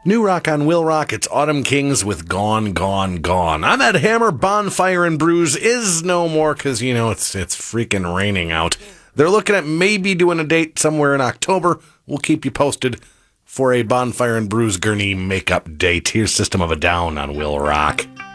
New Rock on Will Rock, it's Autumn Kings with Gone, Gone, Gone. I'm Ed Hammer, Bonfire and Brews is no more because, it's freaking raining out. They're looking at maybe doing a date somewhere in October. We'll keep you posted for a Bonfire and Brews Gurney makeup date. Here's System of a Down on Will Rock.